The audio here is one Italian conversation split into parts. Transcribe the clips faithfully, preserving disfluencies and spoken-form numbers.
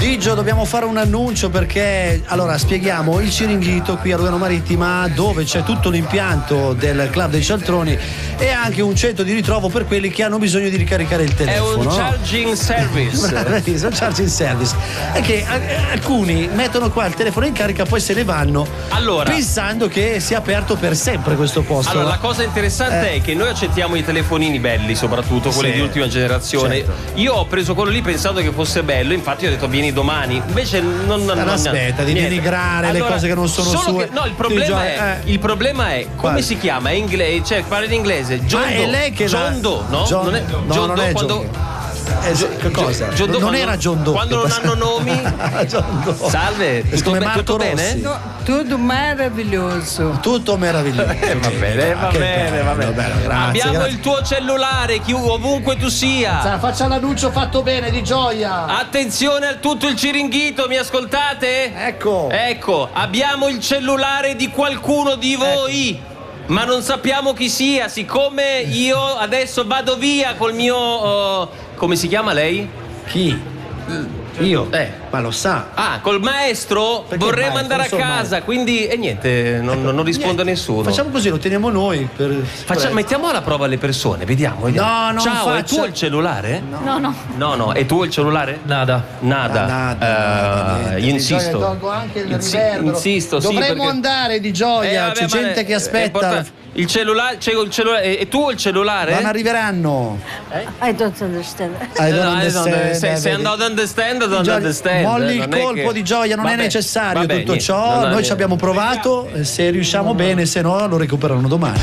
Digio, dobbiamo fare un annuncio perché allora spieghiamo il Ciringhito qui a Lugano Marittima, dove c'è tutto l'impianto del Club dei Cialtroni e anche un centro di ritrovo per quelli che hanno bisogno di ricaricare il telefono. È un charging service. Bravissimo, un charging service. È che alcuni mettono qua il telefono in carica, poi se ne vanno allora, pensando che sia aperto per sempre questo posto. Allora, la cosa interessante eh. è che noi accettiamo i telefonini belli, soprattutto quelli sì, di ultima generazione. Certo. Io ho preso quello lì pensando che fosse bello, infatti ho detto vieni domani. Invece non, non, non aspetta di niente. denigrare allora, le cose che non sono sue. Che, no, il problema è, eh. il problema è come Quale? si chiama? È inglese, cioè parla in inglese. John ah, Doe. È lei che John Doe, no? John, non è no, John non Doe è quando John. Eh, che cosa? John Doe, non quando, era John Doe. Quando non hanno nomi. Salve, tutto, come be- Marco tutto bene? No, tutto meraviglioso. Tutto meraviglioso. Eh, va bene, va bene, va bene. Bello, grazie, Abbiamo grazie. il tuo cellulare, chi, ovunque tu sia. Faccia l'annuncio fatto bene, di gioia. Attenzione a tutto il Ciringhito, mi ascoltate? Ecco. Ecco, abbiamo il cellulare di qualcuno di voi. Ecco. Ma non sappiamo chi sia, siccome io adesso vado via col mio uh, come si chiama lei? Chi? Io? Eh, ma lo sa. Ah, col maestro Perché vorremmo maestro? andare a casa, quindi e niente, non, ecco, non risponde niente. nessuno. Facciamo così, lo teniamo noi. Per... Facciamo, mettiamo alla prova le persone, vediamo. vediamo. No, non Ciao, faccia... è tuo il cellulare? No. no, no. No, no, è tuo il cellulare? Nada. Nada. Nada. Uh, nada io insisto. Tolgo anche il Insi- riverbero. Insisto, Dovremmo sì, perché... andare di gioia, eh, vabbè, c'è gente è, che aspetta. Il cellulare, c'è il cellulare, è tuo il cellulare? Non arriveranno. Eh? I don't understand. I don't no, understand. Se, se non understand, don't Gioia, understand. molli non il colpo che... di gioia, non vabbè, è necessario vabbè, tutto niente, ciò. Noi è... ci abbiamo provato, se riusciamo no, bene, se no lo recuperano domani.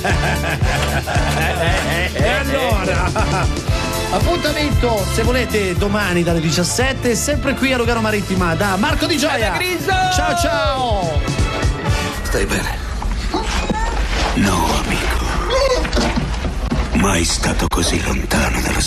E allora, appuntamento, se volete, domani dalle diciassette, sempre qui a Lugano Marittima da Marco Di Gioia. Ciao ciao. Stai bene? No, amico. Mai stato così lontano dalla